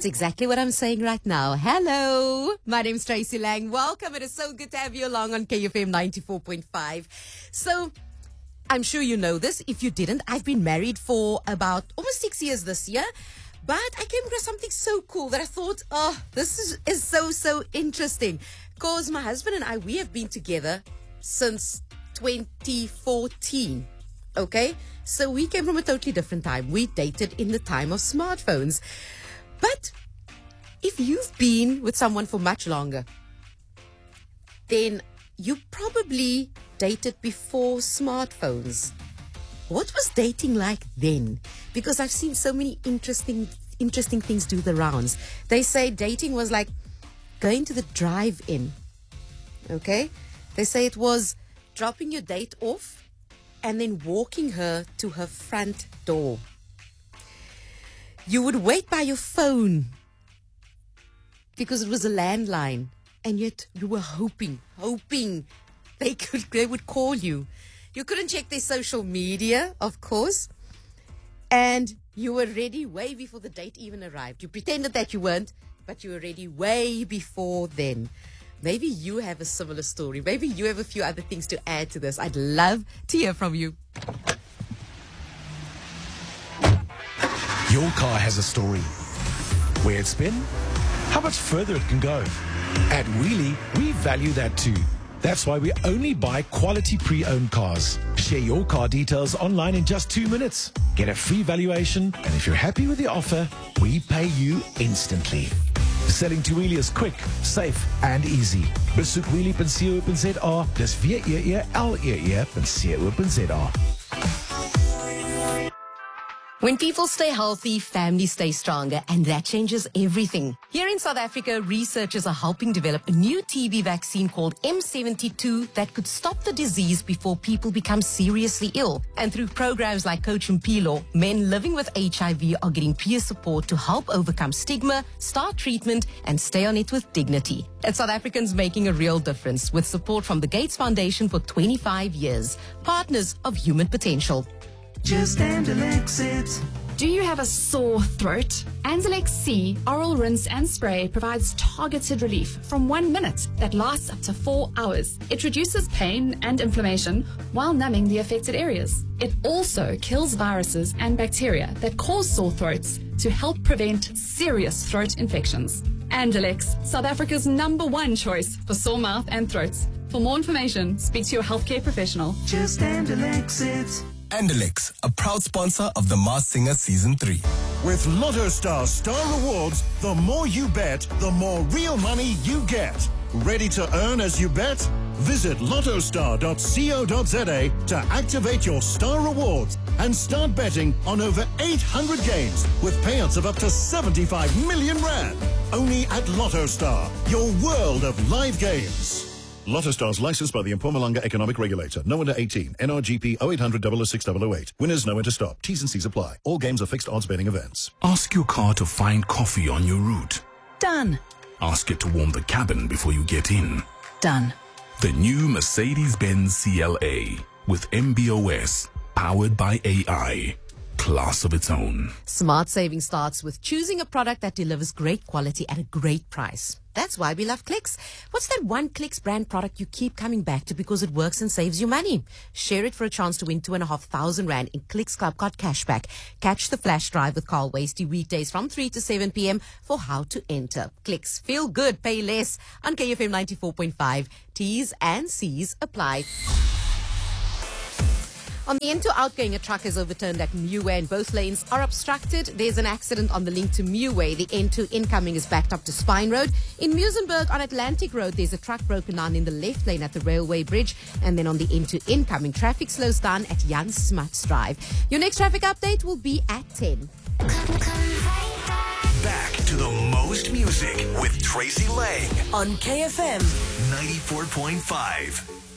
That's exactly what I'm saying right now. Hello, my name's Tracy Lang. Welcome. It is so good to have you along on KFM 94.5. So, I'm sure you know this. If you didn't, I've been married for about almost 6 years this year. But I came across something so cool that I thought, this is so interesting. Because my husband and I, we have been together since 2014. Okay? So we came from a totally different time. We dated in the time of smartphones. But if you've been with someone for much longer, then you probably dated before smartphones. What was dating like then? Because I've seen so many interesting things do the rounds. They say dating was like going to the drive-in. Okay? They say it was dropping your date off and then walking her to her front door. You would wait by your phone because it was a landline, and yet you were hoping they would call you. You couldn't check their social media, of course, and you were ready way before the date even arrived. You pretended that you weren't, but you were ready way before then. Maybe you have a similar story. Maybe you have a few other things to add to this. I'd love to hear from you. Your car has a story. Where it's been, how much further it can go. At Wheelie, we value that too. That's why we only buy quality pre-owned cars. Share your car details online in just 2 minutes. Get a free valuation, and if you're happy with the offer, we pay you instantly. Selling to Wheelie is quick, safe and easy. Besoek wheelie.co.za, dis WEELE.co.za. When people stay healthy, families stay stronger, and that changes everything. Here in South Africa, researchers are helping develop a new TB vaccine called M72 that could stop the disease before people become seriously ill. And through programs like Coach Mpilo, men living with HIV are getting peer support to help overcome stigma, start treatment, and stay on it with dignity. And South Africans making a real difference with support from the Gates Foundation for 25 years. Partners of Human Potential. Just Andalex it. Do you have a sore throat? Andalex C Oral Rinse and Spray provides targeted relief from 1 minute that lasts up to 4 hours. It reduces pain and inflammation while numbing the affected areas. It also kills viruses and bacteria that cause sore throats to help prevent serious throat infections. Andalex, South Africa's #1 choice for sore mouth and throats. For more information, speak to your healthcare professional. Just Andalex it. Andalex, a proud sponsor of The Masked Singer Season 3. With Lotto Star Star Rewards, the more you bet, the more real money you get. Ready to earn as you bet? Visit lottostar.co.za to activate your Star Rewards and start betting on over 800 games with payouts of up to 75 million rand. Only at Lotto Star, your world of live games. Lotto Stars licensed by the Mpumalanga Economic Regulator. No under 18. NRGP 0800 006 008. Winners know when to stop. T's and C's apply. All games are fixed odds betting events. Ask your car to find coffee on your route. Done. Ask it to warm the cabin before you get in. Done. The new Mercedes-Benz CLA with MBOS, powered by AI. Class of its own. Smart saving starts with choosing a product that delivers great quality at a great price. That's why we love Clicks. What's that one Clicks brand product you keep coming back to because it works and saves you money? Share it for a chance to win 2,500 Rand in Clicks Club Card cashback. Catch the flash drive with Carl Wasty weekdays from 3 to 7 p.m. for how to enter. Clicks. Feel good, pay less on KFM 94.5. T's and C's apply. On the N2 outgoing, a truck has overturned at Muway and both lanes are obstructed. There's an accident on the link to Muway. The N2 incoming is backed up to Spine Road. In Muizenberg on Atlantic Road, there's a truck broken down in the left lane at the railway bridge. And then on the N2 incoming, traffic slows down at Jan Smuts Drive. Your next traffic update will be at 10. Back to the most music with Tracy Lang On KFM 94.5.